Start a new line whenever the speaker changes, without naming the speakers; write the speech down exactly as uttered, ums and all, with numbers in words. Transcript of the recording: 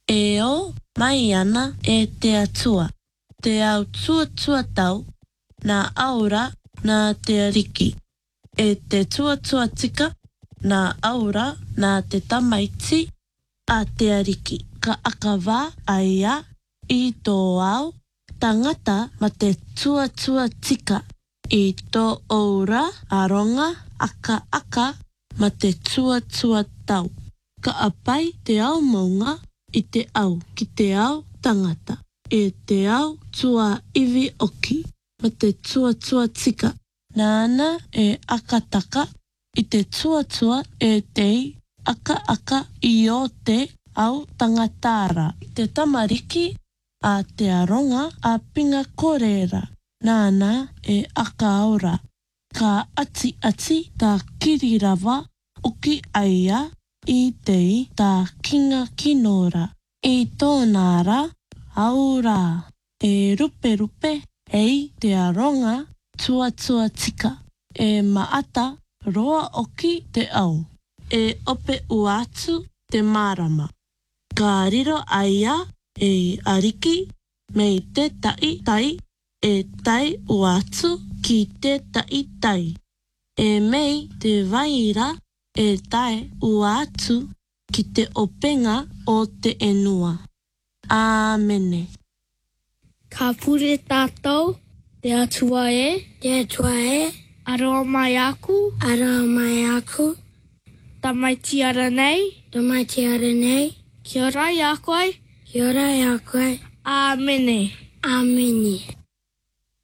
E o mai ana e te atua. Te au tua tua tau, nā aura nā te ariki. E te tua tua tika, nā aura nā te tamaiti a te ariki. Ka akawā aia i tō au tangata ma te tua tua tika. I tō aura aronga aka aka ma te tua tua tau. Ka apai te au maunga i te au ki te au tangata. E te au tua iwi oki ma te tua tua tika. Nāna e akataka i te tua tua e tei aka aka i o te au tangatara. Te tamariki a te aronga a pinga korera. Nāna e aka aura. Ka ati ati tā kirirawa oki aia i tei tā kinga kinora. I tōnara aura. E rupe rupe ei te aronga tua tua tika. E maata roa oki te au. E ope uatu te marama. Ka riro aia e ariki mei te tai tai e tai uatu ki te tai tai. E mei te vaira e tai uatu ki te openga o te enua. Āmene.
Ka pure tātou, te atua e,
te atua e,
aroa mai aku,
aroa mai aku,
tamaiti ara nei,
tamaiti ara nei,
kia ora i a koe,
kia ora i a koe,
āmene.
Āmene.